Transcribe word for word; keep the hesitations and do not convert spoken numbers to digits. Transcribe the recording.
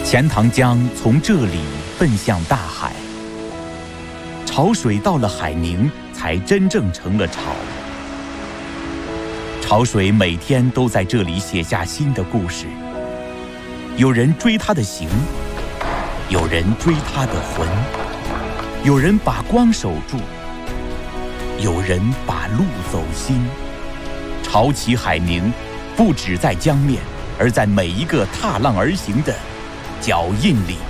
钱塘江从这里奔向大海，潮水到了海宁，才真正成了潮。潮水每天都在这里写下新的故事，有人追它的形，有人追它的魂，有人把光守住，有人把路走心。潮起海宁，不只在江面，而在每一个踏浪而行的脚印里。